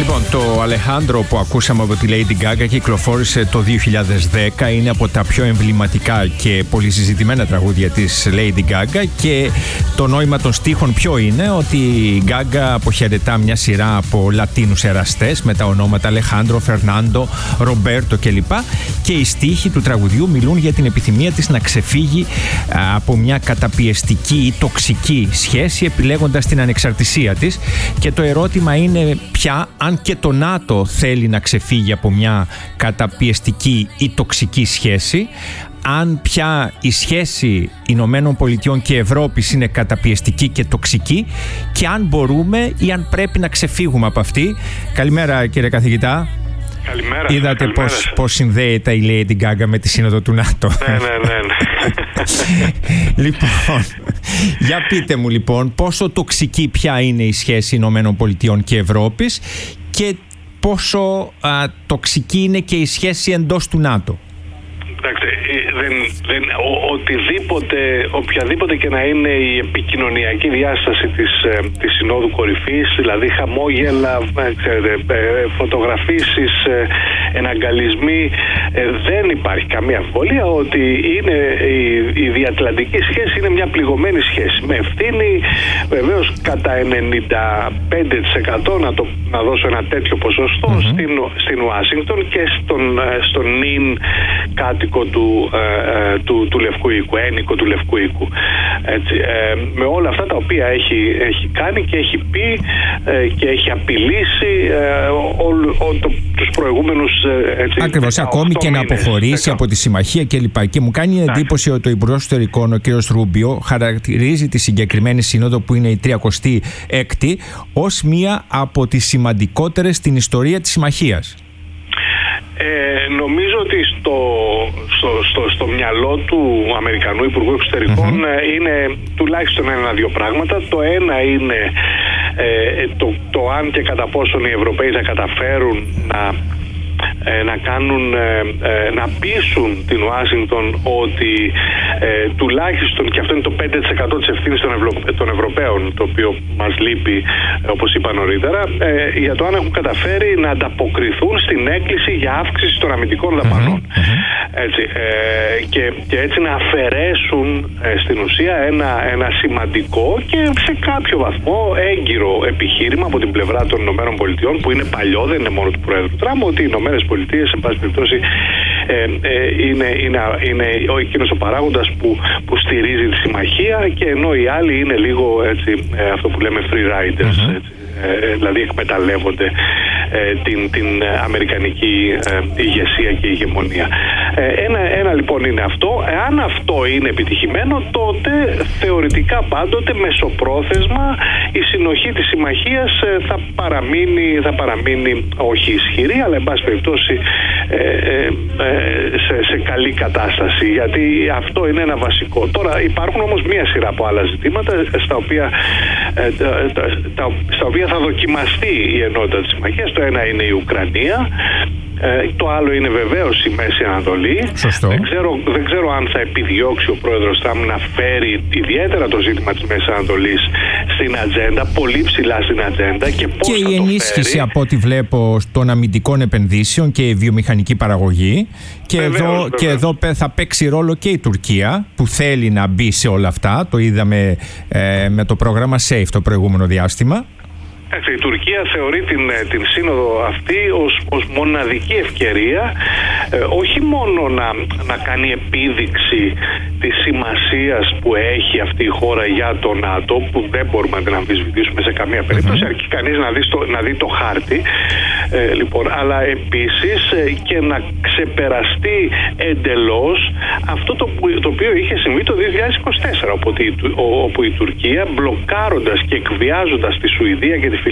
Λοιπόν, το Αλεχάνδρο που ακούσαμε από τη Lady Gaga κυκλοφόρησε το 2010. Είναι από τα πιο εμβληματικά και πολύ συζητημένα τραγούδια της Lady Gaga, και το νόημα των στίχων ποιο είναι? Ότι η Gaga αποχαιρετά μια σειρά από Λατίνους εραστές με τα ονόματα Αλεχάνδρο, Φερνάντο, Ρομπέρτο κλπ. Και οι στίχοι του τραγουδιού μιλούν για την επιθυμία της να ξεφύγει από μια καταπιεστική ή τοξική σχέση, επιλέγοντας την ανεξαρτησία της. Και το ερώτημα είναι πια αν και το ΝΑΤΟ θέλει να ξεφύγει από μια καταπιεστική ή τοξική σχέση, αν πια η σχέση Ηνωμένων Πολιτειών και Ευρώπης είναι καταπιεστική και τοξική, και αν μπορούμε ή αν πρέπει να ξεφύγουμε από αυτή. Καλημέρα, κύριε καθηγητά. Καλημέρα. Είδατε πώς συνδέεται η Lady Gaga με τη Σύνοδο του ΝΑΤΟ. Ναι. Λοιπόν, για πείτε μου λοιπόν πόσο τοξική πια είναι η σχέση Ηνωμένων Πολιτειών και Ευρώπης, και πόσο τοξική είναι και η σχέση εντός του ΝΑΤΟ. Οποιαδήποτε και να είναι η επικοινωνιακή διάσταση της Συνόδου Κορυφής, δηλαδή χαμόγελα, φωτογραφίσεις, εναγκαλισμοί, δεν υπάρχει καμία αμφιβολία ότι η διατλαντική σχέση είναι μια πληγωμένη σχέση, με ευθύνη βεβαίως κατά 95% να δώσω ένα τέτοιο ποσοστό στην Ουάσιγκτον και στον νυν κάτοικο του Λευκού Οίκου, ένικο του Λευκού Οίκου. Έτσι, με όλα αυτά τα οποία έχει κάνει και έχει πει και έχει απειλήσει τους προηγούμενους. Ακριβώς, ακόμη και να αποχωρήσει από τη συμμαχία κλπ. Και μου κάνει εντύπωση ότι ο Υπουργός Εξωτερικών, ο κ. Ρούμπιο, χαρακτηρίζει τη συγκεκριμένη σύνοδο, που είναι η 36η, ως μία από τις σημαντικότερες στην ιστορία της συμμαχίας. Νομίζω ότι στο μυαλό του Αμερικανού Υπουργού Εξωτερικών είναι τουλάχιστον ένα-δύο πράγματα. Το ένα είναι το αν και κατά πόσον οι Ευρωπαίοι θα καταφέρουν να πείσουν την Ουάσιγκτον ότι τουλάχιστον, και αυτό είναι το 5% της ευθύνης των Ευρωπαίων, το οποίο μας λείπει, όπως είπα νωρίτερα, για το αν έχουν καταφέρει να ανταποκριθούν στην έκκληση για αύξηση των αμυντικών δαπανών. Και έτσι να αφαιρέσουν στην ουσία ένα σημαντικό και σε κάποιο βαθμό έγκυρο επιχείρημα από την πλευρά των ΗΠΑ, που είναι παλιό, δεν είναι μόνο του Πρόεδρου Τραμπ, ότι οι ΗΠΑ, σε πάση περιπτώσει, είναι εκείνος ο παράγοντας που στηρίζει τη συμμαχία, και ενώ οι άλλοι είναι λίγο έτσι, αυτό που λέμε free riders, έτσι, δηλαδή εκμεταλλεύονται την αμερικανική ηγεσία και ηγεμονία. Ένα λοιπόν είναι αυτό. Εάν αυτό είναι επιτυχημένο, τότε θεωρητικά πάντοτε μεσοπρόθεσμα η συνοχή της συμμαχίας θα παραμείνει όχι ισχυρή, αλλά εν πάση περιπτώσει σε καλή κατάσταση, γιατί αυτό είναι ένα βασικό. Τώρα υπάρχουν όμως μία σειρά από άλλα ζητήματα στα οποία θα δοκιμαστεί η ενότητα της συμμαχίας. Το ένα είναι η Ουκρανία, το άλλο είναι βεβαίως η Μέση Ανατολή. Δεν ξέρω αν θα επιδιώξει ο πρόεδρος Τραμπ να φέρει ιδιαίτερα το ζήτημα της Μέσης Ανατολής στην ατζέντα, πολύ ψηλά στην ατζέντα, και πώς και θα η ενίσχυση, από ό,τι βλέπω, των αμυντικών επενδύσεων και η βιομηχανική παραγωγή. Και εδώ θα παίξει ρόλο και η Τουρκία, που θέλει να μπει σε όλα αυτά. Το είδαμε με το πρόγραμμα SAFE το προηγούμενο διάστημα. Η Τουρκία θεωρεί την σύνοδο αυτή ως μοναδική ευκαιρία όχι μόνο να κάνει επίδειξη της σημασίας που έχει αυτή η χώρα για το ΝΑΤΟ, που δεν μπορούμε να την αμφισβητήσουμε σε καμία περίπτωση, αρκεί κανείς να δει το χάρτη, λοιπόν, αλλά επίσης και να ξεπεραστεί εντελώς αυτό το οποίο είχε συμβεί το 2024, όπου η Τουρκία, μπλοκάροντας και εκβιάζοντας τη Σουηδία και τη